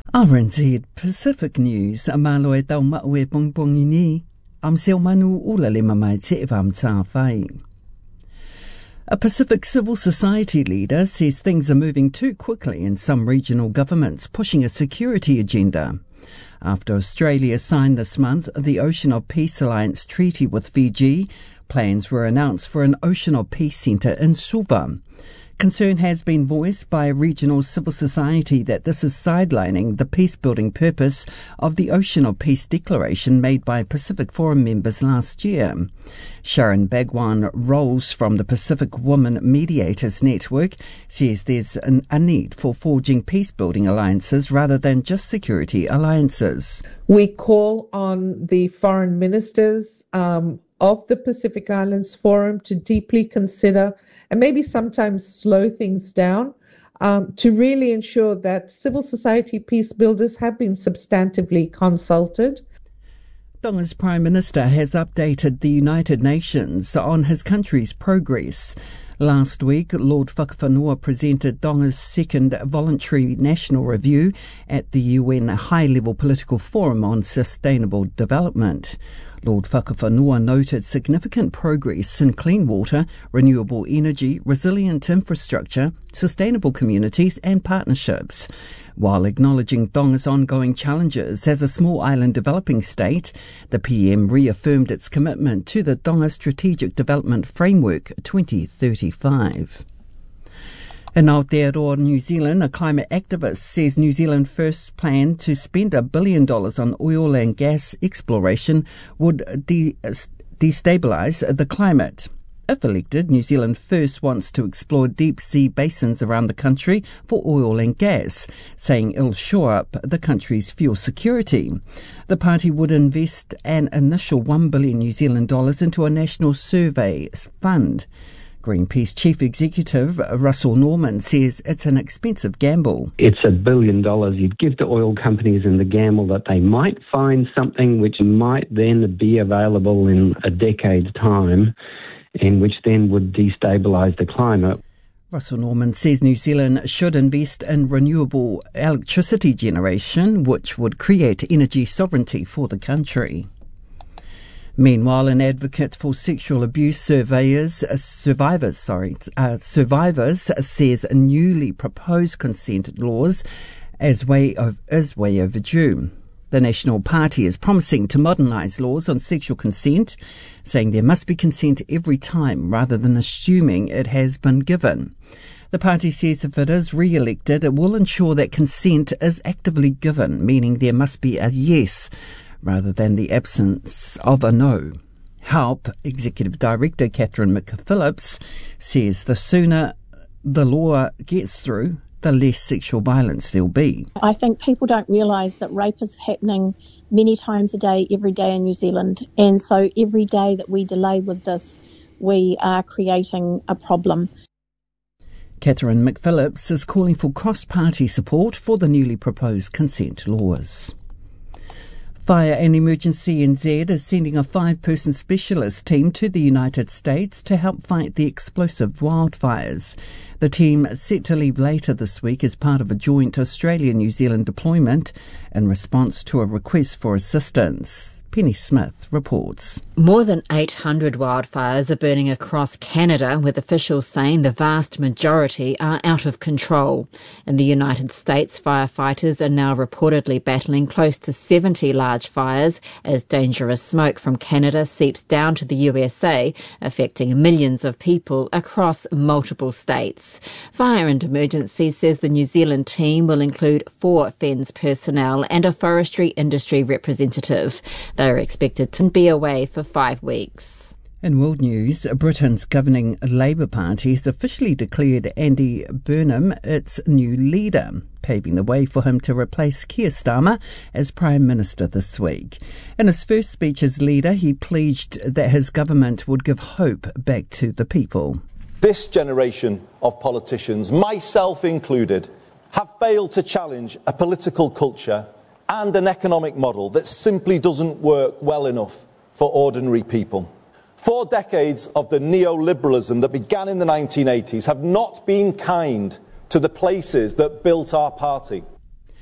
RNZ Pacific News, malo e tau mau e pongpongi ni, am seo manu ula le mamai te evam tā whai. A Pacific civil society leader says things are moving too quickly in some regional governments, pushing a security agenda. After Australia signed this month the Ocean of Peace Alliance treaty with Fiji, plans were announced for an Ocean of Peace centre in Suva. Concern has been voiced by regional civil society that this is sidelining the peace-building purpose of the Ocean of Peace Declaration made by Pacific Forum members last year. Sharon Bagwan Rolls from the Pacific Women Mediators Network says there's a need for forging peace-building alliances rather than just security alliances. We call on the foreign ministers of the Pacific Islands Forum to deeply consider and maybe sometimes slow things down to really ensure that civil society peace builders have been substantively consulted. Tonga's Prime Minister has updated the United Nations on his country's progress. Last week, Lord Whakawhanua presented Tonga's second voluntary national review at the UN High-Level Political Forum on Sustainable Development. Lord Whakawhanua noted significant progress in clean water, renewable energy, resilient infrastructure, sustainable communities and partnerships. While acknowledging Tonga's ongoing challenges as a small island developing state, the PM reaffirmed its commitment to the Tonga Strategic Development Framework 2035. In Aotearoa, New Zealand, a climate activist says New Zealand First's plan to spend $1 billion on oil and gas exploration would destabilise the climate. If elected, New Zealand First wants to explore deep-sea basins around the country for oil and gas, saying it'll shore up the country's fuel security. The party would invest an initial $1 billion New Zealand dollars into a national survey fund. Greenpeace Chief Executive Russell Norman says it's an expensive gamble. It's $1 billion you'd give to oil companies in the gamble that they might find something which might then be available in a decade's time and which then would destabilise the climate. Russell Norman says New Zealand should invest in renewable electricity generation, which would create energy sovereignty for the country. Meanwhile, an advocate for sexual abuse survivors says newly proposed consent laws is way overdue. The National Party is promising to modernise laws on sexual consent, saying there must be consent every time rather than assuming it has been given. The party says if it is re-elected, it will ensure that consent is actively given, meaning there must be a yes rather than the absence of a no. HELP Executive Director Catherine McPhillips says the sooner the law gets through, the less sexual violence there'll be. I think people don't realise that rape is happening many times a day, every day in New Zealand. And so every day that we delay with this, we are creating a problem. Catherine McPhillips is calling for cross-party support for the newly proposed consent laws. Fire and Emergency NZ is sending a 5-person specialist team to the United States to help fight the explosive wildfires. The team is set to leave later this week as part of a joint Australia-New Zealand deployment in response to a request for assistance. Penny Smith reports. More than 800 wildfires are burning across Canada, with officials saying the vast majority are out of control. In the United States, firefighters are now reportedly battling close to 70 large fires as dangerous smoke from Canada seeps down to the USA, affecting millions of people across multiple states. Fire and Emergency says the New Zealand team will include 4 FENZ personnel and a forestry industry representative. They are expected to be away for 5 weeks. In world news, Britain's governing Labour Party has officially declared Andy Burnham its new leader, paving the way for him to replace Keir Starmer as Prime Minister this week. In his first speech as leader, he pledged that his government would give hope back to the people. This generation of politicians, myself included, have failed to challenge a political culture and an economic model that simply doesn't work well enough for ordinary people. 4 decades of the neoliberalism that began in the 1980s have not been kind to the places that built our party.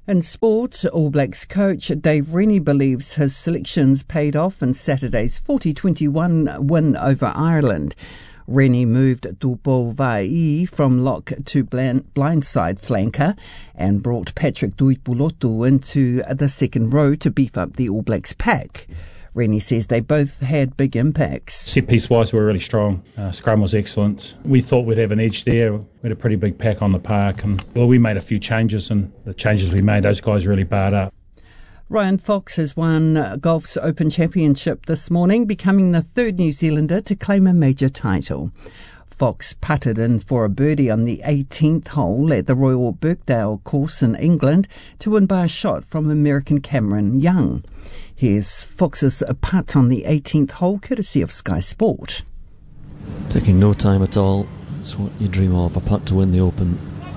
In sport, All Blacks coach Dave Rennie believes his selections paid off in Saturday's 40-21 win over Ireland. Rennie moved Tupou Vaa'i from lock to blindside flanker and brought Patrick Tuipulotu into the second row to beef up the All Blacks pack. Rennie says they both had big impacts. Set-piece wise, we were really strong. Scrum was excellent. We thought we'd have an edge there. We had a pretty big pack on the park. And we made a few changes, and the changes we made, those guys really barred up. Ryan Fox has won Golf's Open Championship this morning, becoming the third New Zealander to claim a major title. Fox putted in for a birdie on the 18th hole at the Royal Birkdale course in England to win by a shot from American Cameron Young. Here's Fox's putt on the 18th hole, courtesy of Sky Sport. Taking no time at all. That's what you dream of, a putt to win the Open.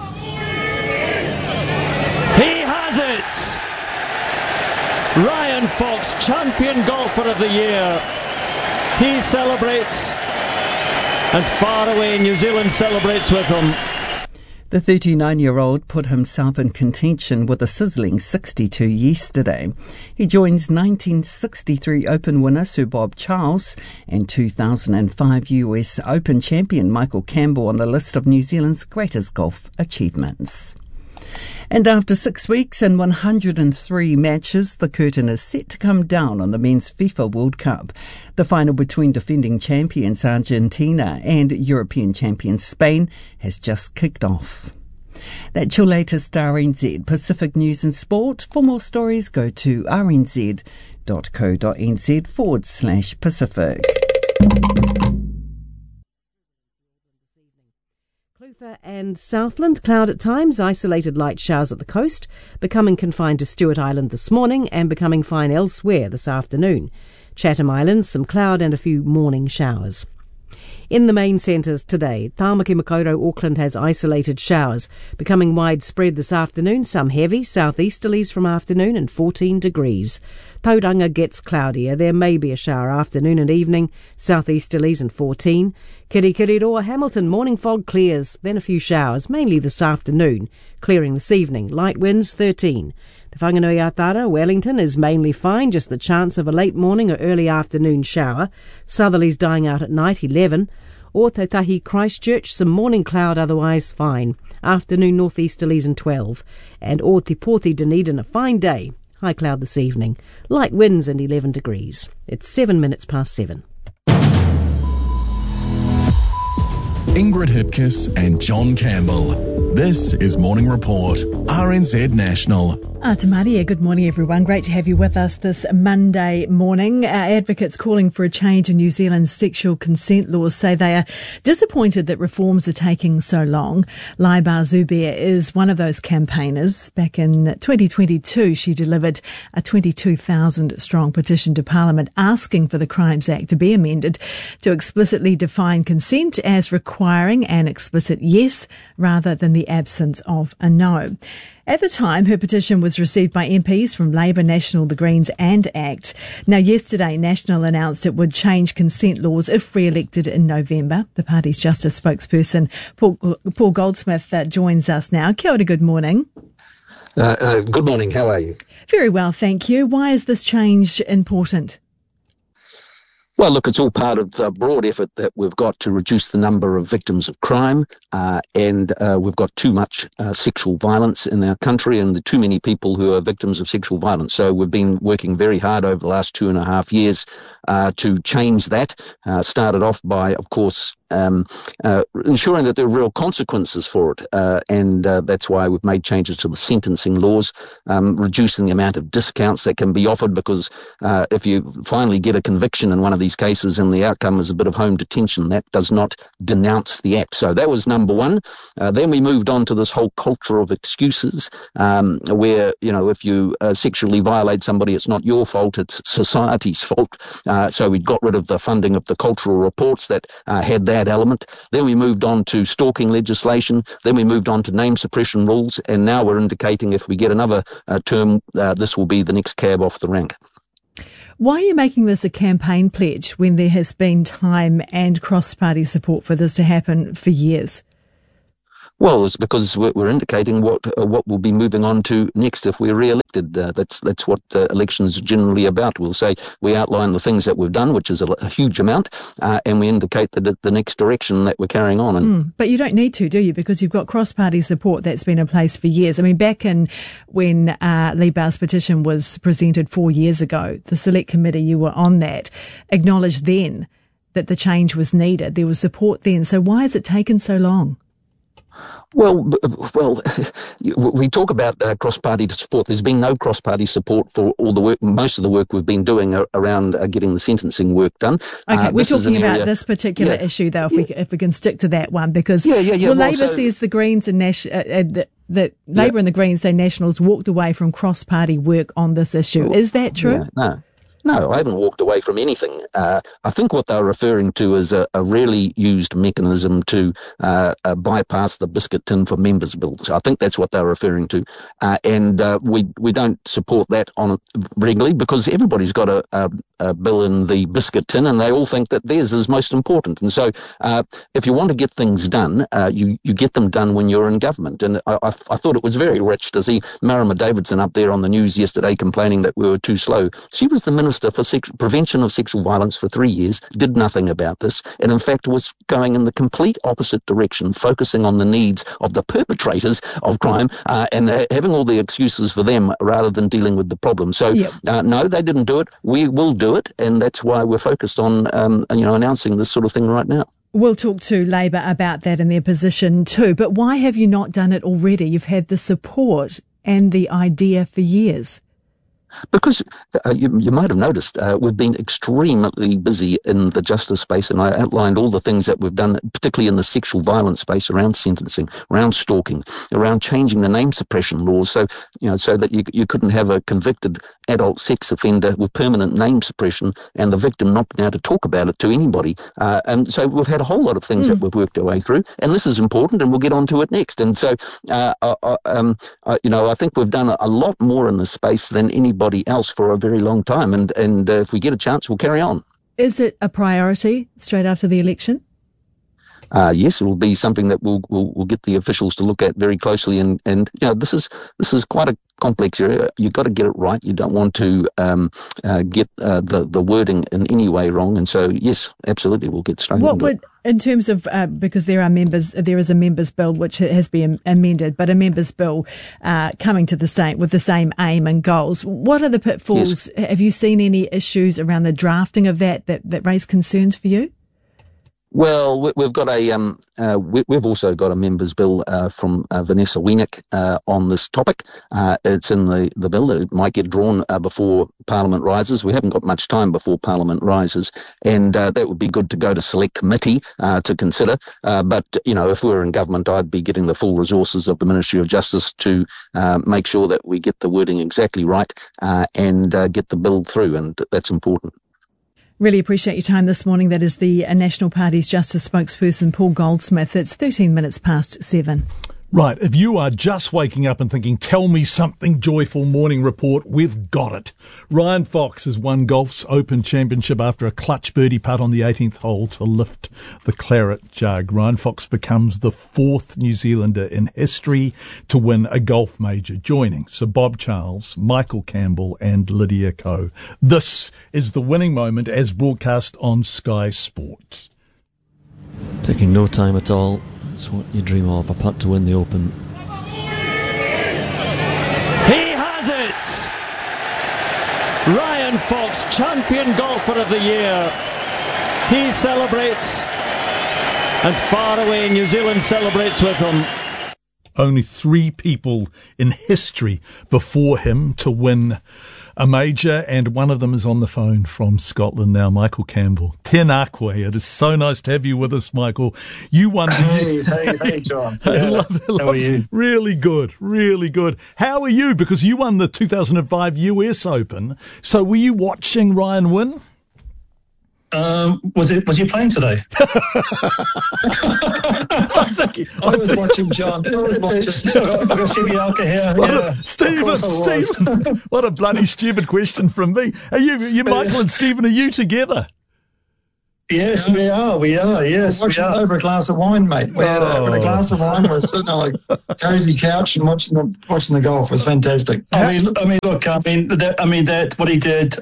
He has it! Ryan Fox, champion golfer of the year. He celebrates, and far away New Zealand celebrates with him. The 39-year-old put himself in contention with a sizzling 62 yesterday. He joins 1963 Open winner Sir Bob Charles and 2005 US Open champion Michael Campbell on the list of New Zealand's greatest golf achievements. And after 6 weeks and 103 matches, the curtain is set to come down on the Men's FIFA World Cup. The final between defending champions Argentina and European champions Spain has just kicked off. That's your latest RNZ Pacific News and Sport. For more stories, go to rnz.co.nz/Pacific. Clutha and Southland, cloud at times, isolated light showers at the coast, becoming confined to Stewart Island this morning and becoming fine elsewhere this afternoon. Chatham Islands, some cloud and a few morning showers. In the main centres today, Tāmaki Makaurau, Auckland has isolated showers, becoming widespread this afternoon, some heavy, southeasterlies from afternoon and 14 degrees. Tauranga gets cloudier, there may be a shower afternoon and evening, southeasterlies and 14. Kirikiriroa, Hamilton, morning fog clears, then a few showers, mainly this afternoon, clearing this evening, light winds 13. The Whanganui-Atara, Wellington, is mainly fine, just the chance of a late morning or early afternoon shower. Southerlies dying out at night, 11. Ōtautahi, Christchurch, some morning cloud, otherwise fine. Afternoon northeasterlies and 12. And Ōtepoti, Dunedin, a fine day. High cloud this evening. Light winds and 11 degrees. It's 7 minutes past 7. Ingrid Hipkiss and John Campbell. This is Morning Report, RNZ National. Te Maria, good morning everyone. Great to have you with us this Monday morning. Our advocates calling for a change in New Zealand's sexual consent laws say they are disappointed that reforms are taking so long. Laiba Zubair is one of those campaigners. Back in 2022, she delivered a 22,000-strong petition to Parliament asking for the Crimes Act to be amended to explicitly define consent as requiring an explicit yes rather than the absence of a no. At the time, her petition was received by MPs from Labour, National, the Greens and ACT. Now, yesterday, National announced it would change consent laws if re-elected in November. The party's Justice spokesperson, Paul Goldsmith, joins us now. Kia ora, good morning. Good morning. How are you? Very well, thank you. Why is this change important? Well, look, it's all part of the broad effort that we've got to reduce the number of victims of crime, and we've got too much sexual violence in our country and too many people who are victims of sexual violence. So we've been working very hard over the last 2.5 years to change that. Started off by, of course, ensuring that there are real consequences for it, and that's why we've made changes to the sentencing laws, reducing the amount of discounts that can be offered, because if you finally get a conviction in one of these cases and the outcome is a bit of home detention, that does not denounce the act. So that was number one. Then we moved on to this whole culture of excuses, where, you know, if you sexually violate somebody, it's not your fault, it's society's fault. So we got rid of the funding of the cultural reports that had that element. Then we moved on to stalking legislation. Then we moved on to name suppression rules. And now we're indicating if we get another term, this will be the next cab off the rank. Why are you making this a campaign pledge when there has been time and cross-party support for this to happen for years? Well, it's because we're indicating what we'll be moving on to next if we're re-elected. That's what elections are generally about. We'll say we outline the things that we've done, which is a huge amount, and we indicate the next direction that we're carrying on in. But you don't need to, do you? Because you've got cross-party support that's been in place for years. I mean, back in when Lee Bowers' petition was presented 4 years ago, the select committee, you were on that, acknowledged then that the change was needed. There was support then. So why has it taken so long? Well, we talk about cross-party support. There's been no cross-party support for all the work, most of the work we've been doing around getting the sentencing work done. Okay, we're talking about this particular issue, though, if we can stick to that one, because Labour says the Greens and Labour and the Greens say Nationals walked away from cross-party work on this issue. Is that true? Yeah, No, I haven't walked away from anything. I think what they're referring to is a rarely used mechanism to bypass the biscuit tin for members' bills. I think that's what they're referring to. And we don't support that on regularly because everybody's got a bill in the biscuit tin and they all think that theirs is most important. And so if you want to get things done, you get them done when you're in government. And I thought it was very rich to see Marama Davidson up there on the news yesterday complaining that we were too slow. She was the Minister for Prevention of Sexual Violence for 3 years, did nothing about this, and in fact was going in the complete opposite direction, focusing on the needs of the perpetrators of crime and having all the excuses for them rather than dealing with the problem. So, no, they didn't do it. We will do it, and that's why we're focused on announcing this sort of thing right now. We'll talk to Labour about that and their position too, but why have you not done it already? You've had the support and the idea for years. Because you might have noticed we've been extremely busy in the justice space, and I outlined all the things that we've done, particularly in the sexual violence space, around sentencing, around stalking, around changing the name suppression laws, so that you couldn't have a convicted adult sex offender with permanent name suppression and the victim not being able to talk about it to anybody. And so we've had a whole lot of things that we've worked our way through, and this is important, and we'll get on to it next. And so, I think we've done a lot more in this space than anybody else for a very long time, and if we get a chance, we'll carry on. Is it a priority straight after the election? Yes, it will be something that we'll get the officials to look at very closely, and this is quite a complex area. You've got to get it right. You don't want to get the wording in any way wrong, and so yes, absolutely, we'll get straight on it. In terms of, because there is a members' bill which has been amended, but a members' bill coming to with the same aim and goals. What are the pitfalls? Yes. Have you seen any issues around the drafting of that raise concerns for you? Well, we've got we've also got a members' bill from Vanessa Wienick on this topic. It's in the bill that it might get drawn before Parliament rises. We haven't got much time before Parliament rises, and that would be good to go to select committee to consider. But if we were in government, I'd be getting the full resources of the Ministry of Justice to make sure that we get the wording exactly right and get the bill through, and that's important. Really appreciate your time this morning. That is the National Party's Justice spokesperson, Paul Goldsmith. It's 13 minutes past 7. Right, if you are just waking up and thinking, tell me something joyful morning report, we've got it. Ryan Fox has won Golf's Open Championship after a clutch birdie putt on the 18th hole to lift the claret jug. Ryan Fox becomes the 4th New Zealander in history to win a golf major, joining Sir Bob Charles, Michael Campbell and Lydia Ko. This is the winning moment as broadcast on Sky Sports. Taking no time at all. It's what you dream of, a putt to win the Open. He has it! Ryan Fox, champion golfer of the year. He celebrates, and far away New Zealand celebrates with him. Only 3 people in history before him to win a major, and one of them is on the phone from Scotland now, Michael Campbell. Tēnā koe. It is so nice to have you with us, Michael. You won the... Hey, John. Yeah. How are you? Really good, really good. How are you? Because you won the 2005 US Open. So were you watching Ryan win? Was you playing today? I was watching, John. I was watching. I've got Sibialka here. Stephen, what a bloody stupid question from me. Are you Michael and Stephen, are you together? Yes, we are. Yes, we're watching over a glass of wine, mate. We had with a glass of wine. We're sitting on a cozy couch and watching the golf. It was fantastic. I mean, look. That what he did.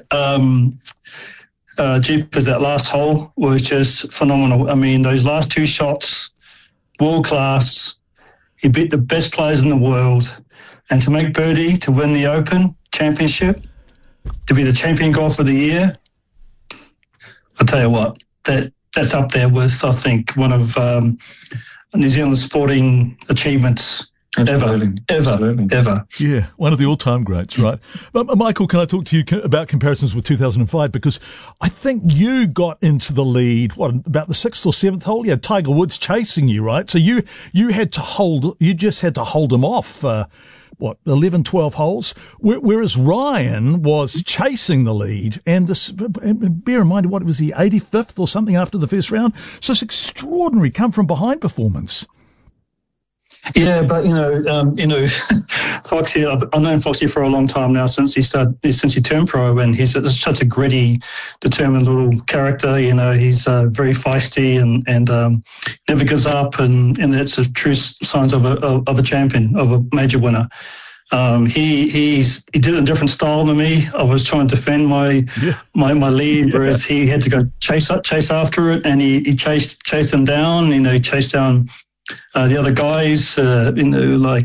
Jeepers, that last hole was just phenomenal. I mean, those last two shots, world class. He beat the best players in the world, and to make birdie to win the Open Championship, to be the champion golfer of the year. I'll tell you what, that's up there with, I think, one of New Zealand's sporting achievements ever. Yeah, one of the all-time greats, right? But Michael, can I talk to you about comparisons with 2005? Because I think you got into the lead, about the 6th or 7th hole? You had Tiger Woods chasing you, right? So you just had to hold him off 11, 12 holes, whereas Ryan was chasing the lead, and bear in mind, what was he, 85th or something after the first round? So it's extraordinary come-from-behind performance. Yeah, but Foxy. I've known Foxy for a long time now, since he turned pro, and he's such a gritty, determined little character. He's very feisty and never gives up, and that's the true signs of a champion, of a major winner. He did it in a different style than me. I was trying to defend my lead, whereas he had to go chase after it, and he chased him down. He chased down the other guys, like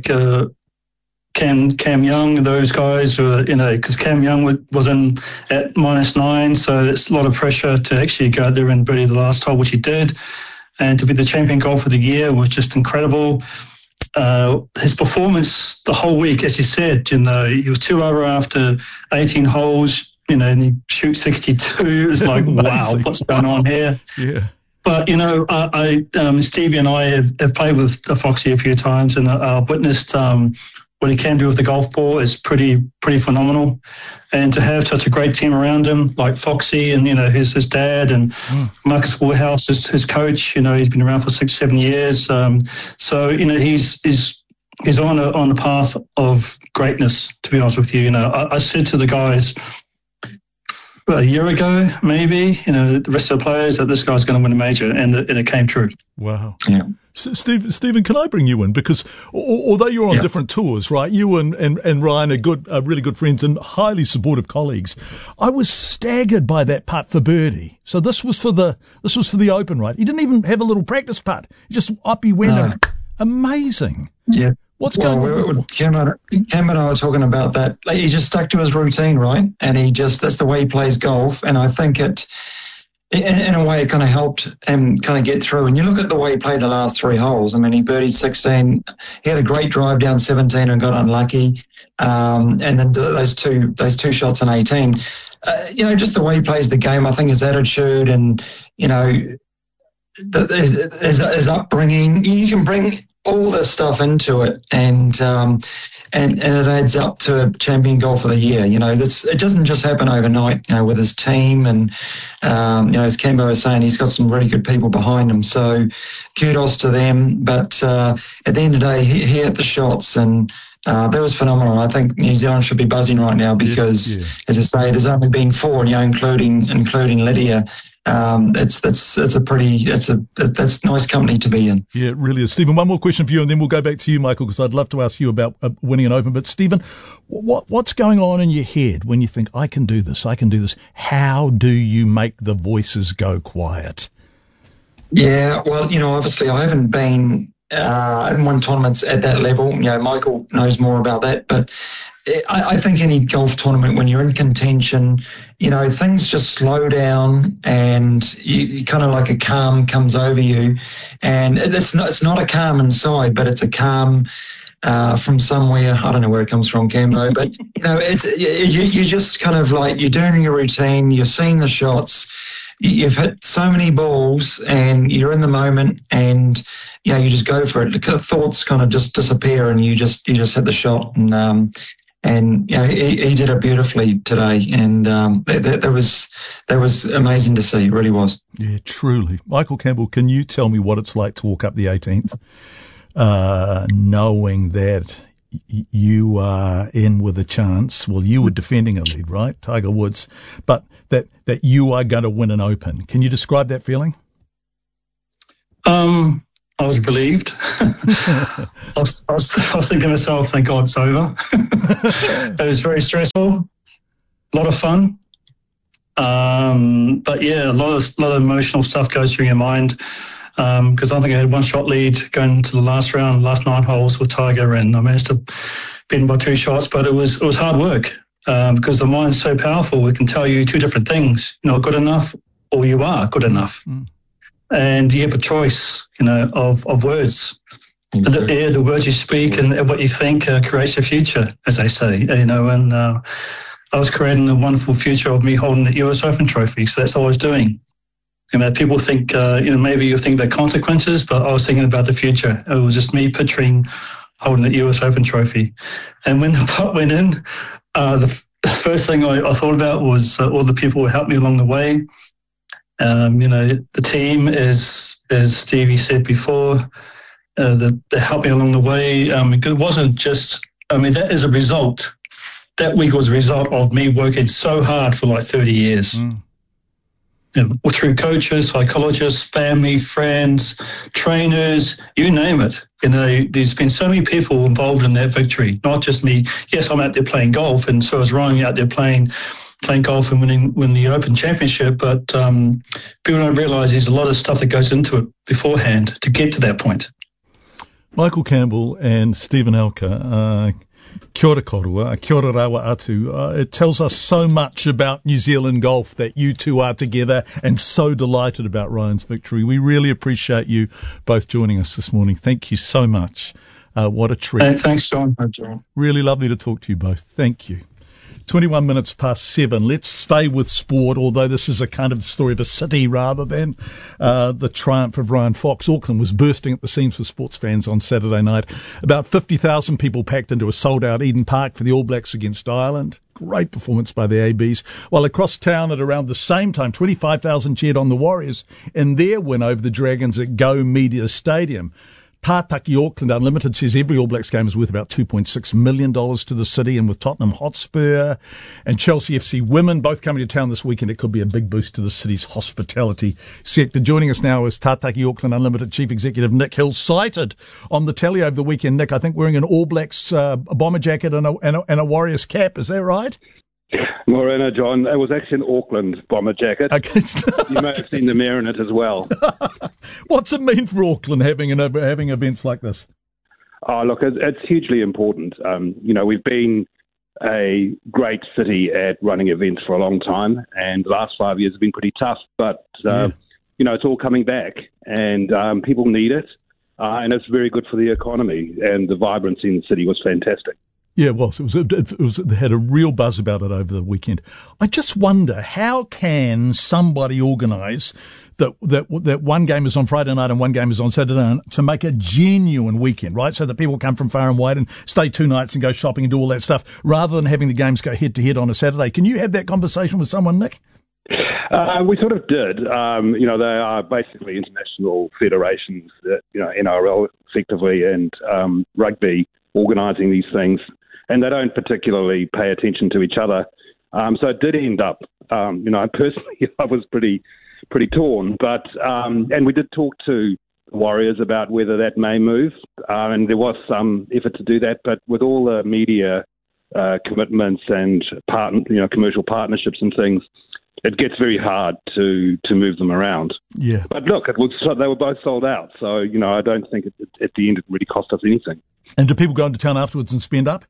Cam Young, those guys were, because Cam Young was in at -9, so it's a lot of pressure to actually go out there and birdie the last hole, which he did, and to be the champion golfer of the year was just incredible. His performance the whole week, as you said, he was 2 over after 18 holes, and he shoots 62. It's like, wow, what's going on here? Yeah. But, Stevie and I have played with Foxy a few times, and I've witnessed what he can do with the golf ball is pretty phenomenal. And to have such a great team around him, like Foxy and, his dad, and Marcus Warhouse, his coach, he's been around for 6-7 years. So, he's on a path of greatness, to be honest with you. I said to the guys, a year ago, maybe, the rest of the players, that this guy's going to win a major, and it came true. Wow. Yeah. Stephen, can I bring you in? Because although you're on different tours, right, you and Ryan are really good friends and highly supportive colleagues. I was staggered by that putt for birdie. So this was for the Open, right? He didn't even have a little practice putt. He went. Amazing. Yeah. What's going on? Cam and I were talking about that. He just stuck to his routine, right? And that's the way he plays golf. And I think in a way, it kind of helped him kind of get through. And you look at the way he played the last 3 holes. I mean, he birdied 16. He had a great drive down 17 and got unlucky. And then those two shots on 18. Just the way he plays the game. I think his attitude and his upbringing. You can bring all this stuff into it, and it adds up to champion golf of the year. It doesn't just happen overnight. With his team, and as Cambo was saying, he's got some really good people behind him. So kudos to them. But at the end of the day, he hit the shots, and that was phenomenal. I think New Zealand should be buzzing right now because, as I say, there's only been 4, including Lydia. That's nice company to be in. Yeah, it really is. Stephen, one more question for you, and then we'll go back to you, Michael, because I'd love to ask you about winning an Open. But Stephen, what's going on in your head when you think, I can do this? How do you make the voices go quiet? Yeah, well, obviously I haven't been in won tournaments at that level. Michael knows more about that, but I think any golf tournament, when you're in contention, things just slow down, and you kind of like a calm comes over you, and it's not a calm inside, but it's a calm from somewhere. I don't know where it comes from, Cambo, but you just kind of like, you're doing your routine, you're seeing the shots, you've hit so many balls, and you're in the moment, and you just go for it. The thoughts kind of just disappear, and you just hit the shot, and he did it beautifully today, and that was amazing to see. It really was. Yeah, truly. Michael Campbell, can you tell me what it's like to walk up the 18th, knowing that you are in with a chance. Well, you were defending a lead, right, Tiger Woods, but that you are going to win an Open. Can you describe that feeling? I was relieved. I was thinking to myself, thank God it's over. It was very stressful, a lot of fun. But yeah, a lot of emotional stuff goes through your mind. Because I think I had one shot lead going to the last 9 holes with Tiger, and I managed to beat him by 2 shots. But it was hard work because the mind's so powerful. It can tell you 2 different things: you're not good enough, or you are good enough. And you have a choice, of words. Exactly. The words you speak and what you think creates your future, as they say. And I was creating a wonderful future of me holding the US Open trophy. So that's all I was doing. People think, maybe you think about consequences, but I was thinking about the future. It was just me picturing holding the US Open trophy. And when the putt went in, the first thing I thought about was all the people who helped me along the way. The team, as Stevie said before, they helped me along the way. It wasn't just, that is a result. That week was a result of me working so hard for like 30 years. Through coaches, psychologists, family, friends, trainers, you name it. There's been so many people involved in that victory, not just me. Yes, I'm out there playing golf, and so is Ryan out there playing golf and winning the Open Championship. But people don't realise there's a lot of stuff that goes into it beforehand to get to that point. Michael Campbell and Stephen Alker, kia ora korua, kia ora rawa atu. It tells us so much about New Zealand golf that you two are together, and so delighted about Ryan's victory. We really appreciate you both joining us this morning. Thank you so much. What a treat. Thanks, John. Really lovely to talk to you both. Thank you. 21 minutes past 7. Let's stay with sport, although this is a kind of story of a city rather than the triumph of Ryan Fox. Auckland was bursting at the seams for sports fans on Saturday night. About 50,000 people packed into a sold-out Eden Park for the All Blacks against Ireland. Great performance by the ABs. While across town at around the same time, 25,000 cheered on the Warriors in their win over the Dragons at Go Media Stadium. Tātaki Auckland Unlimited says every All Blacks game is worth about $2.6 million to the city, and with Tottenham Hotspur and Chelsea FC Women both coming to town this weekend, it could be a big boost to the city's hospitality sector. Joining us now is Tātaki Auckland Unlimited Chief Executive Nick Hill, sighted on the telly over the weekend. Nick, I think wearing an All Blacks bomber jacket and a Warriors cap, is that right? Morena, John, it was actually an Auckland bomber jacket. Okay. You may have seen the mayor in it as well. What's it mean for Auckland having events like this? Oh, look, it's hugely important. We've been a great city at running events for a long time, and the last 5 years have been pretty tough, but, it's all coming back, and people need it, and it's very good for the economy, and the vibrancy in the city was fantastic. Yeah, it was. It had a real buzz about it over the weekend. I just wonder, how can somebody organise that one game is on Friday night and one game is on Saturday night to make a genuine weekend, right? So that people come from far and wide and stay 2 nights and go shopping and do all that stuff, rather than having the games go head to head on a Saturday. Can you have that conversation with someone, Nick? We sort of did. They are basically international federations, NRL effectively, and rugby organising these things. And they don't particularly pay attention to each other. So it did end up, personally, I was pretty torn. But and we did talk to the Warriors about whether that may move. And there was some effort to do that. But with all the media commitments and commercial partnerships and things, it gets very hard to move them around. Yeah. But look, they were both sold out. So, I don't think at the end it really cost us anything. And do people go into town afterwards and spend up?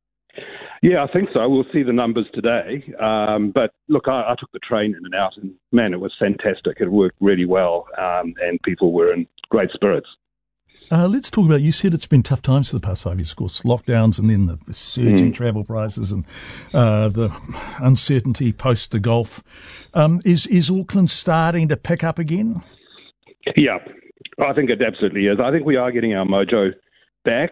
Yeah, I think so. We'll see the numbers today. But look, I took the train in and out, and man, it was fantastic. It worked really well, and people were in great spirits. Let's talk about, you said it's been tough times for the past 5 years, of course, lockdowns and then the surging travel prices and the uncertainty post the Gulf. Is Auckland starting to pick up again? Yeah, I think it absolutely is. I think we are getting our mojo back.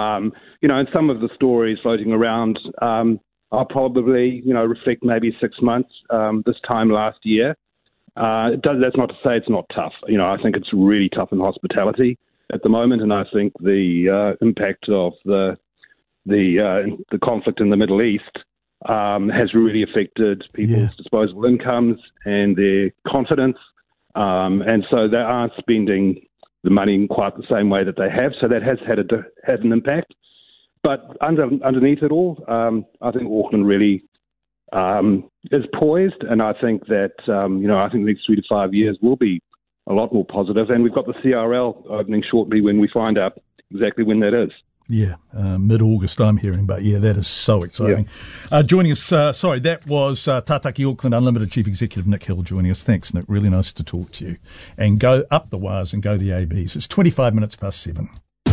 And some of the stories floating around are probably, reflect maybe 6 months this time last year. That's not to say it's not tough. I think it's really tough in hospitality at the moment, and I think the impact of the the conflict in the Middle East has really affected people's disposable incomes and their confidence. And so they aren't spending the money in quite the same way that they have. So that has had an impact. But underneath it all, I think Auckland really is poised. And I think that, I think the next 3 to 5 years will be a lot more positive. And we've got the CRL opening shortly when we find out exactly when that is. Yeah, mid-August I'm hearing, but yeah, that is so exciting. Yeah. Joining us, that was Tātaki Auckland Unlimited Chief Executive Nick Hill joining us. Thanks, Nick. Really nice to talk to you. And go up the wires and go the ABs. It's 25 minutes past 7.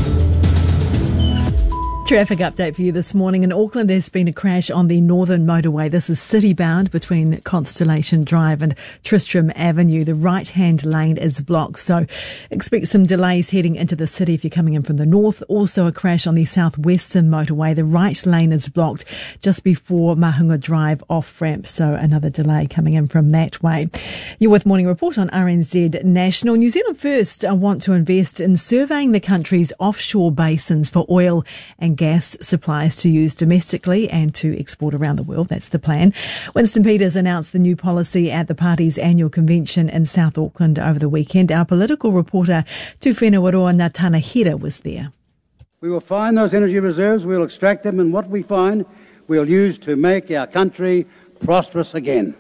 Traffic update for you this morning. In Auckland, there's been a crash on the Northern Motorway. This is city-bound between Constellation Drive and Tristram Avenue. The right-hand lane is blocked, so expect some delays heading into the city if you're coming in from the north. Also a crash on the Southwestern Motorway. The right lane is blocked just before Mahunga Drive off-ramp, so another delay coming in from that way. You're with Morning Report on RNZ National. New Zealand First want to invest in surveying the country's offshore basins for oil and gas supplies to use domestically and to export around the world. That's the plan. Winston Peters announced the new policy at the party's annual convention in South Auckland over the weekend. Our political reporter Tufena Waroa Natanahira was there. We will find those energy reserves, we will extract them, and what we find we'll use to make our country prosperous again.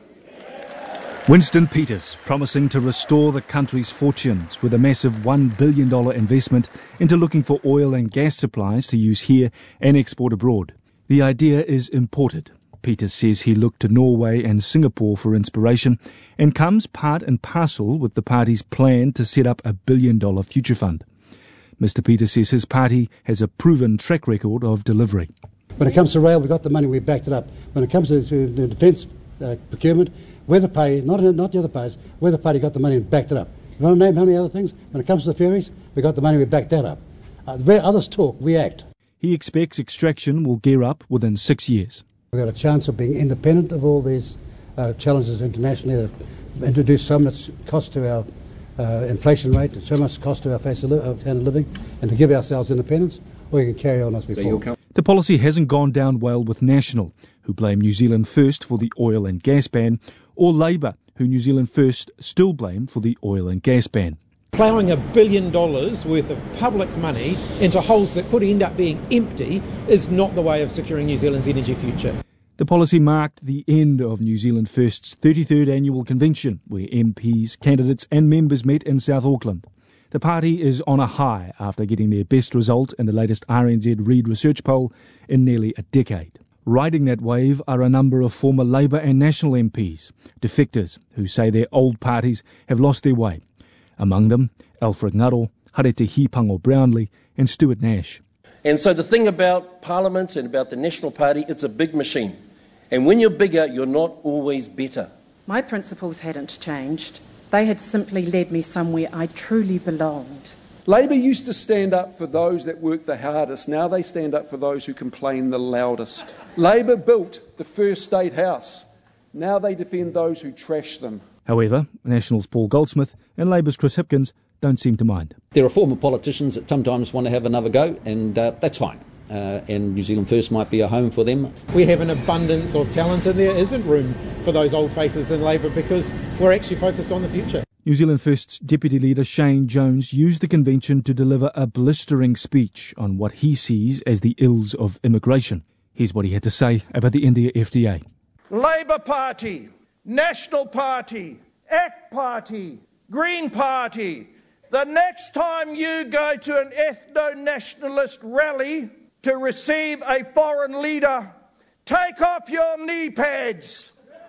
Winston Peters promising to restore the country's fortunes with a massive $1 billion investment into looking for oil and gas supplies to use here and export abroad. The idea is imported. Peters says he looked to Norway and Singapore for inspiration and comes part and parcel with the party's plan to set up a $1 billion future fund. Mr. Peters says his party has a proven track record of delivery. When it comes to rail, we got the money, we backed it up. When it comes to the defence procurement, we're the party, not the other parties, we're the party got the money and backed it up. You want to name how many other things? When it comes to the ferries, we got the money, we backed that up. Where others talk, we act. He expects extraction will gear up within 6 years. We've got a chance of being independent of all these challenges internationally that have introduced so much cost to our inflation rate and so much cost to our standard of living, and to give ourselves independence, or you can carry on as before. The policy hasn't gone down well with National, who blame New Zealand First for the oil and gas ban, or Labour, who New Zealand First still blame for the oil and gas ban. Ploughing $1 billion worth of public money into holes that could end up being empty is not the way of securing New Zealand's energy future. The policy marked the end of New Zealand First's 33rd annual convention, where MPs, candidates and members met in South Auckland. The party is on a high after getting their best result in the latest RNZ Reid research poll in nearly a decade. Riding that wave are a number of former Labour and National MPs, defectors who say their old parties have lost their way. Among them, Alfred Ngaro, Harete Hipango Brownlee and Stuart Nash. And so the thing about Parliament and about the National Party, it's a big machine. And when you're bigger, you're not always better. My principles hadn't changed. They had simply led me somewhere I truly belonged. Labour used to stand up for those that work the hardest. Now they stand up for those who complain the loudest. Labour built the first state house. Now they defend those who trash them. However, National's Paul Goldsmith and Labour's Chris Hipkins don't seem to mind. There are former politicians that sometimes want to have another go, and that's fine. And New Zealand First might be a home for them. We have an abundance of talent and there isn't room for those old faces in Labour because we're actually focused on the future. New Zealand First's Deputy Leader Shane Jones used the convention to deliver a blistering speech on what he sees as the ills of immigration. Here's what he had to say about the India FTA. Labour Party, National Party, ACT Party, Green Party, the next time you go to an ethno-nationalist rally to receive a foreign leader, take off your knee pads.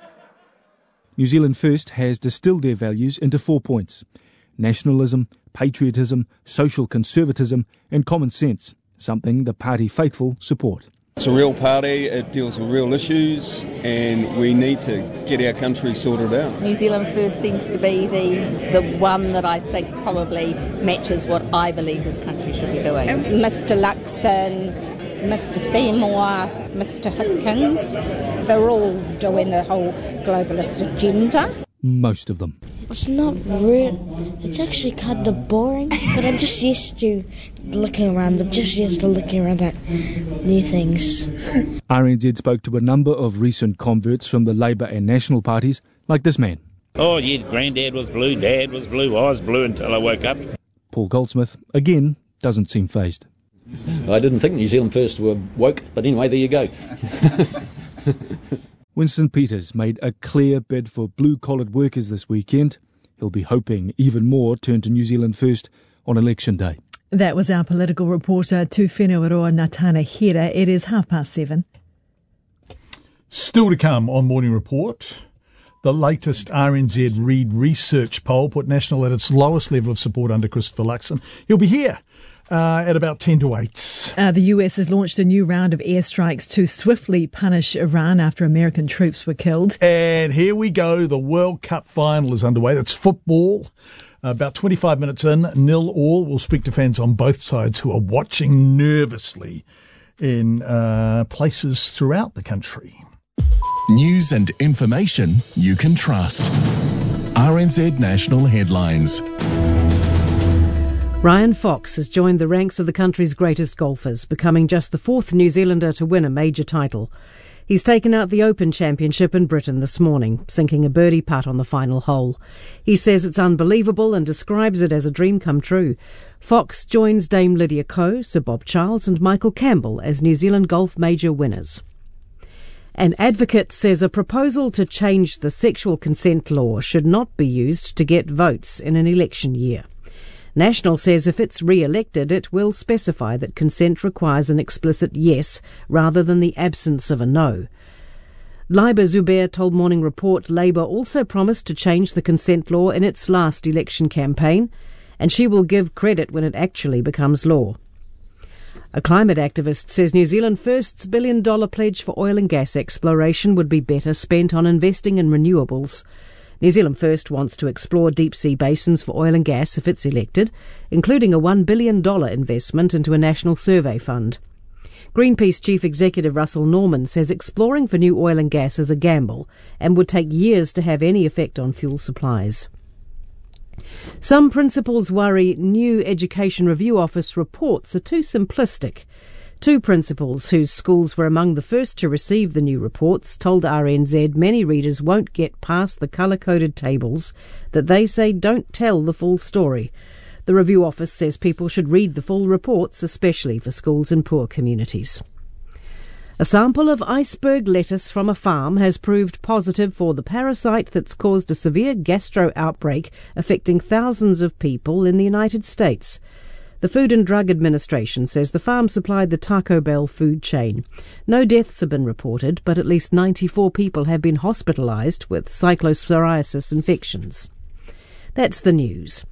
New Zealand First has distilled their values into 4 points: nationalism, patriotism, social conservatism and common sense, something the party faithful support. It's a real party, it deals with real issues, and we need to get our country sorted out. New Zealand First seems to be the one that I think probably matches what I believe this country should be doing. Mr Luxon, Mr Seymour, Mr Hipkins, they're all doing the whole globalist agenda. Most of them. It's not real. It's actually kind of boring, but I'm just used to looking around. I'm just used to looking around at new things. RNZ spoke to a number of recent converts from the Labour and National parties, like this man. Oh, yeah, Granddad was blue, Dad was blue, I was blue until I woke up. Paul Goldsmith, again, doesn't seem fazed. I didn't think New Zealand First were woke, but anyway, there you go. Winston Peters made a clear bid for blue-collared workers this weekend. He'll be hoping even more turn to New Zealand First on election day. That was our political reporter, Tūwhenuaroa Natana Hira. It is 7:30. Still to come on Morning Report. The latest RNZ Reid research poll put National at its lowest level of support under Christopher Luxon. He'll be here at about 10 to 8. The US has launched a new round of airstrikes to swiftly punish Iran after American troops were killed. And here we go. The World Cup final is underway. That's football. About 25 minutes in, 0-0. We'll speak to fans on both sides who are watching nervously in places throughout the country. News and information you can trust. RNZ National Headlines. Ryan Fox has joined the ranks of the country's greatest golfers, becoming just the fourth New Zealander to win a major title. He's taken out the Open Championship in Britain this morning, sinking a birdie putt on the final hole. He says it's unbelievable and describes it as a dream come true. Fox joins Dame Lydia Ko, Sir Bob Charles and Michael Campbell as New Zealand golf major winners. An advocate says a proposal to change the sexual consent law should not be used to get votes in an election year. National says if it's re-elected, it will specify that consent requires an explicit yes rather than the absence of a no. Laiba Zubair told Morning Report Labour also promised to change the consent law in its last election campaign, and she will give credit when it actually becomes law. A climate activist says New Zealand First's $1 billion pledge for oil and gas exploration would be better spent on investing in renewables. New Zealand First wants to explore deep-sea basins for oil and gas if it's elected, including a $1 billion investment into a national survey fund. Greenpeace Chief Executive Russell Norman says exploring for new oil and gas is a gamble and would take years to have any effect on fuel supplies. Some principals worry new Education Review Office reports are too simplistic. Two principals whose schools were among the first to receive the new reports told RNZ many readers won't get past the colour-coded tables that they say don't tell the full story. The Review Office says people should read the full reports, especially for schools in poor communities. A sample of iceberg lettuce from a farm has proved positive for the parasite that's caused a severe gastro outbreak affecting thousands of people in the United States. The Food and Drug Administration says the farm supplied the Taco Bell food chain. No deaths have been reported, but at least 94 people have been hospitalised with cyclopsoriasis infections. That's the news.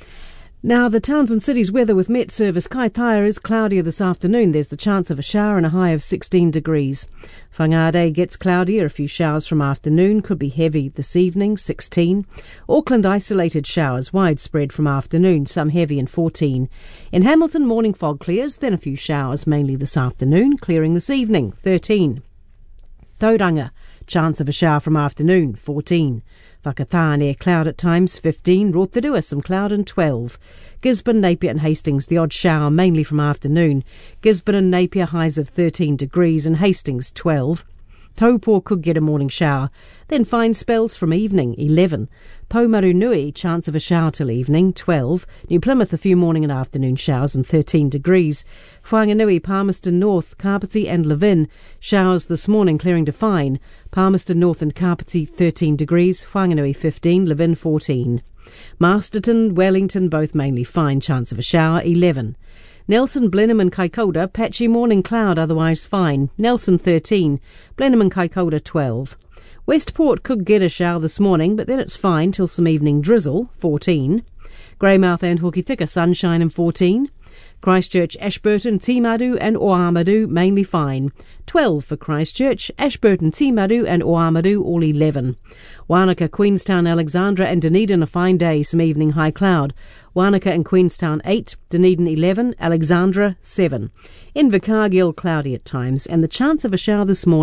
Now, the towns and cities weather with Met Service Kaitaia is cloudier this afternoon. There's the chance of a shower and a high of 16 degrees. Whangarei gets cloudier, a few showers from afternoon, could be heavy this evening, 16. Auckland isolated showers widespread from afternoon, some heavy and 14. In Hamilton, morning fog clears, then a few showers mainly this afternoon, clearing this evening, 13. Tauranga, chance of a shower from afternoon, 14. Whakatane, cloud at times, 15. Rotorua, some cloud and 12. Gisborne, Napier and Hastings, the odd shower, mainly from afternoon. Gisborne and Napier, highs of 13 degrees and Hastings, 12. Taupō could get a morning shower, then fine spells from evening, 11. Poumarunui, chance of a shower till evening, 12. New Plymouth, a few morning and afternoon showers and 13 degrees. Whanganui, Palmerston North, Kapiti and Levin, showers this morning clearing to fine. Palmerston North and Kapiti, 13 degrees. Whanganui, 15. Levin, 14. Masterton, Wellington, both mainly fine, chance of a shower, 11. Nelson, Blenheim and Kaikoura, patchy morning cloud, otherwise fine. Nelson, 13. Blenheim and Kaikoura, 12. Westport could get a shower this morning, but then it's fine till some evening drizzle, 14. Greymouth and Hokitika, sunshine and 14. Christchurch, Ashburton, Timaru and Oamaru, mainly fine. 12 for Christchurch, Ashburton, Timaru and Oamaru, all 11. Wanaka, Queenstown, Alexandra and Dunedin, a fine day, some evening high cloud. Wanaka and Queenstown 8, Dunedin 11, Alexandra 7. Invercargill, cloudy at times, and the chance of a shower this morning,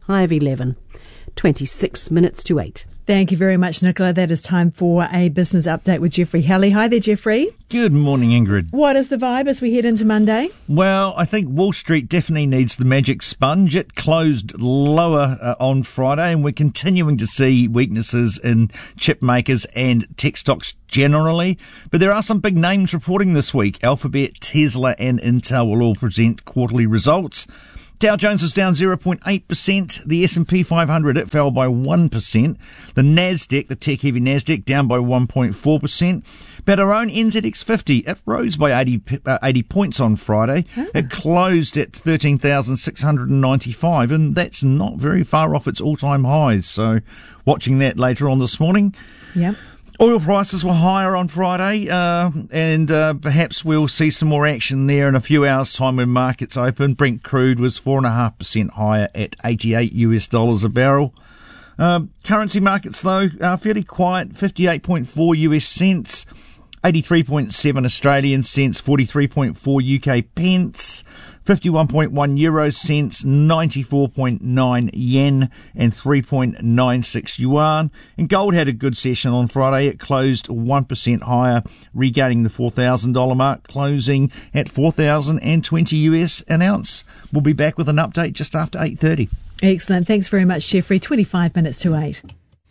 high of 11. 26 minutes to 8. Thank you very much, Nicola. That is time for a business update with Jeffrey Halley. Hi there, Jeffrey. Good morning, Ingrid. What is the vibe as we head into Monday? Well, I think Wall Street definitely needs the magic sponge. It closed lower on Friday, and we're continuing to see weaknesses in chip makers and tech stocks generally. But there are some big names reporting this week. Alphabet, Tesla and Intel will all present quarterly results. Dow Jones was down 0.8%. The S&P 500, it fell by 1%. The Nasdaq, the tech-heavy Nasdaq, down by 1.4%. But our own NZX 50, it rose by 80 points on Friday. It closed at 13,695, and that's not very far off its all-time highs. So watching that later on this morning. Yep. Oil prices were higher on Friday, and perhaps we'll see some more action there in a few hours' time when markets open. Brent crude was 4.5% higher at $88 a barrel. Currency markets, though, are fairly quiet. 58.4 US cents, 83.7 Australian cents, 43.4 UK pence, 51.1 euro cents, 94.9 yen, and 3.96 yuan. And gold had a good session on Friday. It closed 1% higher, regaining the $4,000 mark, closing at $4,020 US an ounce. We'll be back with an update just after 8:30. Excellent. Thanks very much, Jeffrey. 25 minutes to 8.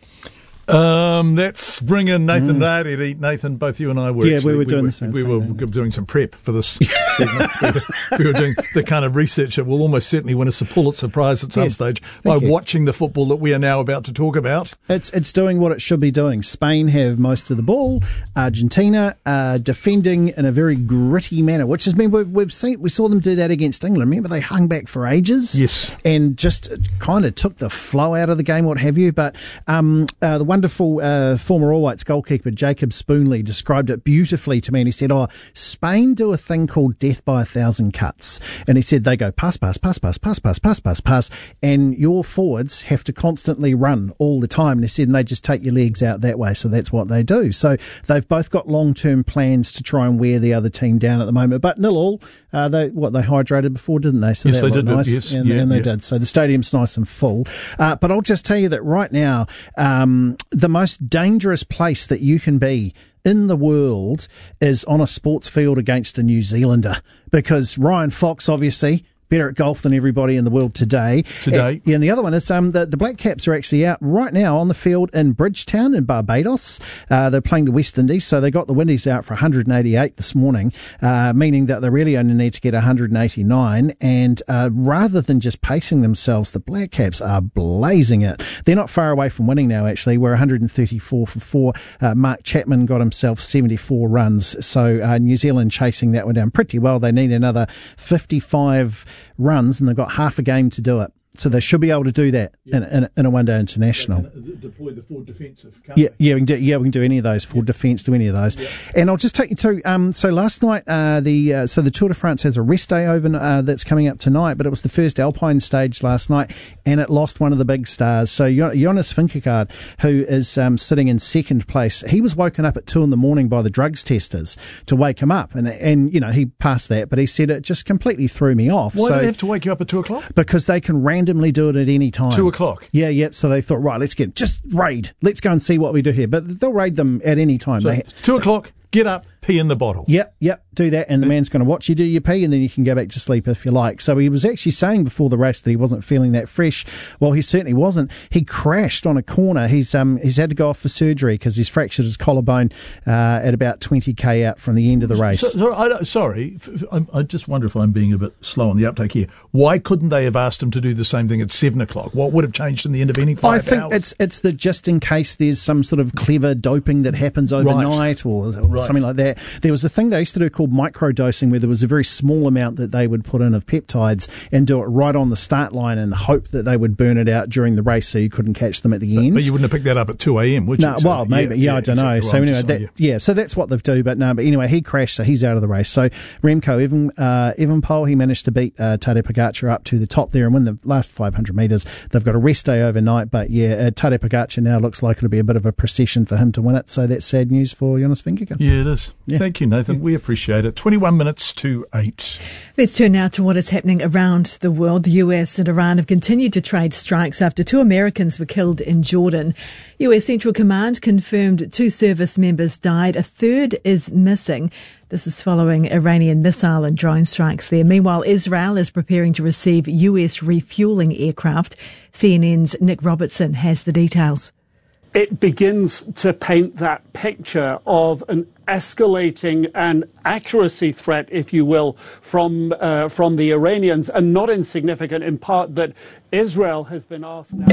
Let's bring in Nathan Rarere. Nathan, both you and I were we were doing the same thing. We were doing some prep for this segment. we were doing the kind of research that will almost certainly win us a Pulitzer Prize at some stage by watching the football that we are now about to talk about. It's doing what it should be doing. Spain have most of the ball. Argentina defending in a very gritty manner, which has been we saw them do that against England. Remember, they hung back for ages, and just kind of took the flow out of the game, what have you. But the wonderful former All Whites goalkeeper Jacob Spoonley described it beautifully to me, and he said, Spain do a thing called death by 1,000 cuts. And he said they go pass, and your forwards have to constantly run all the time. And he said, and they just take your legs out that way. So that's what they do. So they've both got long-term plans to try and wear the other team down at the moment. But 0-0, they hydrated before, didn't they? So yes, that they did. Nice. And they did. So the stadium's nice and full. But I'll just tell you that right now, the most dangerous place that you can be in the world is on a sports field against a New Zealander, because Ryan Fox, obviously, better at golf than everybody in the world today. And the other one is the Black Caps are actually out right now on the field in Bridgetown in Barbados. They're playing the West Indies, so they got the Windies out for 188 this morning, meaning that they really only need to get 189. And rather than just pacing themselves, the Black Caps are blazing it. They're not far away from winning now, actually. We're 134 for 4. Mark Chapman got himself 74 runs. So New Zealand chasing that one down pretty well. They need another 55 runs, and they've got half a game to do it. So they should be able to do that in a one-day international. Deploy the forward defensive. We can do any of those, forward defence, do any of those. And I'll just take you through. So last night, the Tour de France has a rest day over that's coming up tonight, but it was the first Alpine stage last night, and it lost one of the big stars. So Jonas Vingegaard, who is sitting in second place, he was woken up at 2 a.m. by the drugs testers to wake him up, and he passed that, but he said it just completely threw me off. Why do they have to wake you up at 2 o'clock? Because they can randomly do it at any time. 2 o'clock? Yeah. So they thought, right, let's raid. Let's go and see what we do here. But they'll raid them at any time. So 2 o'clock, get up, pee in the bottle. Yep, do that, and the man's going to watch you do your pee, and then you can go back to sleep if you like. So he was actually saying before the race that he wasn't feeling that fresh. Well, he certainly wasn't. He crashed on a corner. He's had to go off for surgery because he's fractured his collarbone at about 20k out from the end of the race. I just wonder if I'm being a bit slow on the uptake here. Why couldn't they have asked him to do the same thing at 7 o'clock? What would have changed in the intervening 5 hours? I think it's the just in case there's some sort of clever doping that happens overnight or something like that. There was a thing they used to do called microdosing, where there was a very small amount that they would put in of peptides and do it right on the start line and hope that they would burn it out during the race so you couldn't catch them at the end. But you wouldn't have picked that up at 2 a.m, would you? No, well, maybe. I don't know. So anyway, so that's what they've do. But anyway, he crashed, so he's out of the race. So Remco Evenepoel, he managed to beat Tadej Pogacar up to the top there and win the last 500 metres. They've got a rest day overnight, but Tadej Pogacar now looks like it'll be a bit of a procession for him to win it. So that's sad news for Jonas Vingegaard. Yeah, it is. Thank you, Nathan. We appreciate it. 21 minutes to 8. Let's turn now to what is happening around the world. The US and Iran have continued to trade strikes after 2 Americans were killed in Jordan. US Central Command confirmed 2 service members died. A third is missing. This is following Iranian missile and drone strikes there. Meanwhile, Israel is preparing to receive US refuelling aircraft. CNN's Nick Robertson has the details. It begins to paint that picture of an escalating and accuracy threat, if you will, from the Iranians, and not insignificant in part that Israel has been asked now.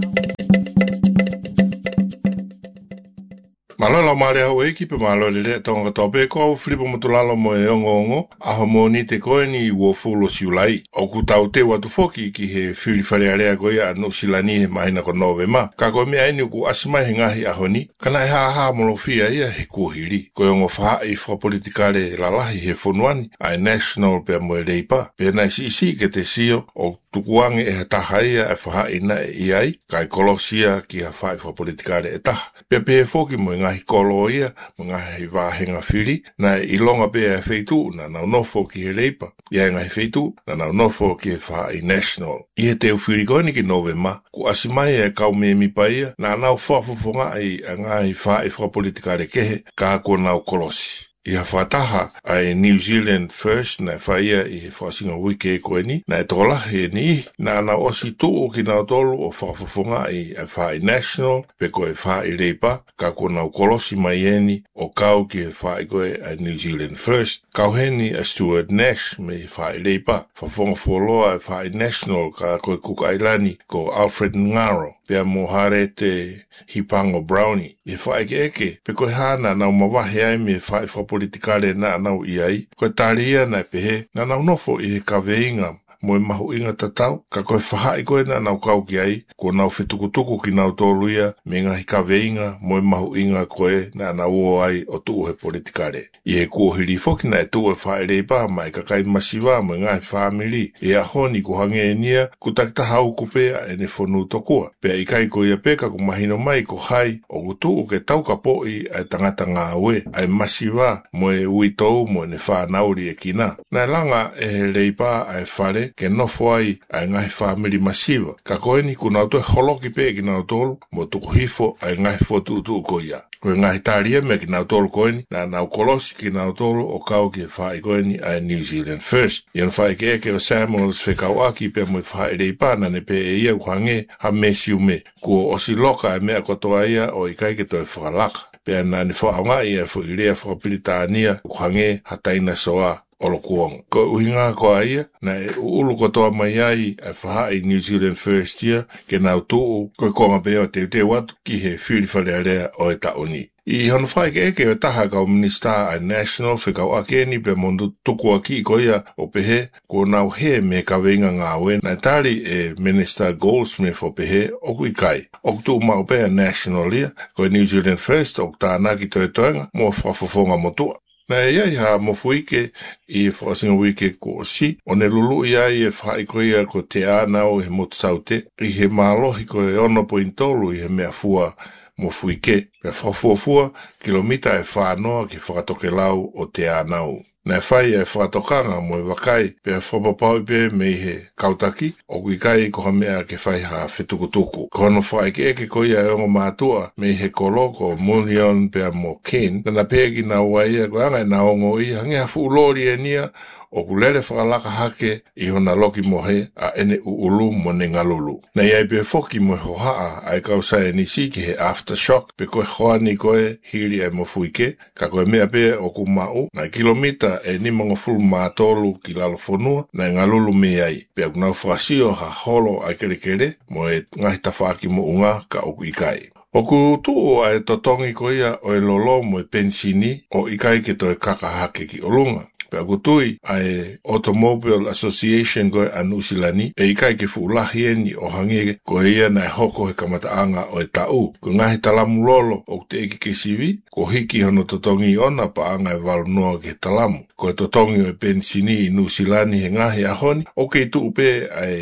Malolo mare au eki pe malolo le tonga tope ko flipo mutulalo mo e ongo a homoni te ko ni wo fulo siulai o ku tau te watu foki ki he fili fale area ko ya no silani mai na ko novema ka ko me ai ni ku asima hinga hi a honi kana ha mo lo fia ia he ku hili ko ngo fa I fo politikale la la he fonwani a national pe mo leipa pe na si ke te sio o tukuangi e tahaia e fa ina e ai kai kolosia ki a fa fo politikale e ta pe foki mo ngahi kolo ia, ngahi wāhenga whiri, na I longa pe e wheitu, na nau nofo ki he leipa, ia ngahi wheitu, na nau nofo ki he whai national. I he teo whiri koini ki novema, ku asimai e kau me mi paia, na nau whafufonga I ngahi whai whapolitikare kehe, ka ko nau kolosi. I ha whataha ai New Zealand First na whaia I he whasinga wike e koe ni, na e tola he ni, na na osi tuu ki nau tolu o whafufonga I whai national, pe koe whai leipa, ka ko nau kolosi mai eni, o kau ki he whai koe a New Zealand First. Kau heni a Stuart Nash me he whai leipa, whafonga fuoloa e whai national ka koe kukailani ko Alfred Ngaro, pea mohare te Hipango Brownie. I whae eke, pe koe hana nau mawahe ai me whae whapolitikare na nau iai, koe taria na pehe, na nau nofo I he kaweinga, mo e mahu inga tatau, ka koe whahai koe na nau kau ki ai, ko nau whetukutuku ki nau tōluia, me ngahi kaweinga, mo e mahu inga koe na nau o ai o tuu he politikare. I he kuohiri foki na e tuu e whae reipa, mai kakai masiwa mo e ngahi whamiri, e a honi ku hange e nia, ku takita hau kupea e ne whonu tokua. Pea I kai ko ia peka ku mahino mai ko hai, o ku tuu ke tau ka poi ai tangata ngā ue, ai masiwa mo e uitou mo e ne whanauri e kina. Nai langa e he reipa ai whare, ke nofo ai ai ngahi whamiri masiwa. Ka koe ni ku nau toi holoki pe ki nau tolu, mo tuku hifo ai ngahi fotu ko ia. Koe ngahi tāria me ki nau tolu koe ni, na nau kolosi ki nau tolu o kau ki whai koe ni ai New Zealand First. Ian whai ke eke o Samuels whekau aki pe mo whai reipa na ne pe e ia uhange ha mesi ume. Kua osi loka e mea kotoa ia o I kai ke toi whakalaka. Pea na ni whaanga ia whuirea whakapilitania uhange ha taina soa. Olo kuong. Ko uhinga ko aia, na e ulu kotoa mai ai e whahai New Zealand First Year, ke nau tuu, koe konga peo te watu ki he whiri whalearea o e taoni. I hono whai ke eke o taha kau minister a national whikau akeni pe mondu tuku aki ko ia o pehe, ko nau he me ka wenga ngā wen, na tari e Minister Goldsmith o pehe, o kui kai. O kutu mau pea national ia, ko New Zealand First, o kutana ki toi toenga, mo whafofonga motua. Na iai ha mofuike I whasinga wike ko si, o ne lulu iai e whaikoia ko te ānau he motsaute, I he mālohi ko e 1.3 I he mea fua mofuike, pia whafuafua kilomita e whanoa ki whakatoke lau o te ānau. Na whai e whakatokanga mo e wakai, pia whapapau pe me he kautaki, o kui kai ko ha mea ke whai ha whetukutuku. Ko hono whai ke eke ko ia e ongo mātua, me he koloko Mulion pia mo Ken, na pēki na waia ko angai na ongo I hangi hafu ulori e nia, o kulele whakalaka hake I hona loki mohe a ene uulu mo ne ngalulu. Na iai pe foki mo ho haa ai kausai nisi ki he aftershock pe koe hoani koe hiri e mo fuike ka koe mea pe o kumau na kilomita e ni mango fulu mātolu ki lalo fonua na ngalulu me ai pe kunau whasio ha holo ai kere mo e ngahi tawhaki mo unga ka oku ikai. O ku tuu ai totongi ko ia o e lolo mo e pensini o ikai ke to e kakahake ki olunga. Pea kutui ai Automobile Association koe anusilani e ikai ke fuulahi eni o hangi ko ia na hoko he kamataanga o e tau. Ko ngahi talamu lolo o te eki ke sivi, ko hiki hono totongi ona pa anga e walunoa ke talamu. Ko e totongi o e pensini I nusilani he ngahi ahoni, o ke tu pe ai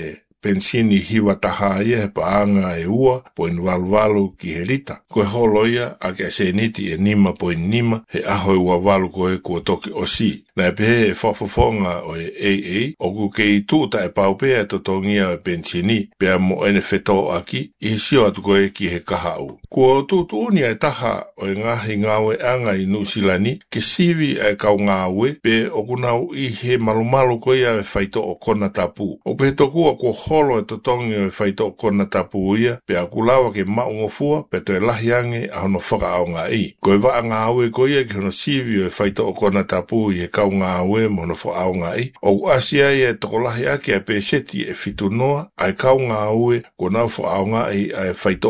pensini hiwa taha ia he paanga e ua po in walu ki he rita. Koe holoia a ke se niti e nima po in nima he aho e wawalu koe kua toki o si. Na e pehe e whafafonga o e AA o ku ke i tūta e paupea to tongia e pensini pea mo ene whetō aki i he sio atu koe ki he kaha au. Kua tūtu unia e taha o e ngahi ngawe anga i Nusilani ke sivi e kau ngawe pe o kunau i he malumalu koe e whaito o kona tapu. O pe tokua kua holo e totongi o e whaito o kona tapu ia pe a kulawa ke maungofua pe to e lahiange a hono whakaonga i. Koe wa ngawe koe ia ki hono sivi o e whaito o kona tapu i he kau ngawe mo hono whakaonga i. O asia ia e tokolahi ake a pe seti e fitu noa ai kau ngawe kua nau whakaonga i a e whaito